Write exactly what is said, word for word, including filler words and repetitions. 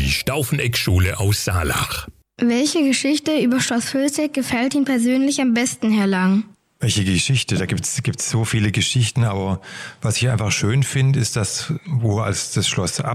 die Staufeneck-Schule aus Saalach. Welche Geschichte über Schloss Völzek gefällt Ihnen persönlich am besten, Herr Lang? Welche Geschichte? Da gibt es so viele Geschichten, aber was ich einfach schön finde, ist, dass, wo als das Schloss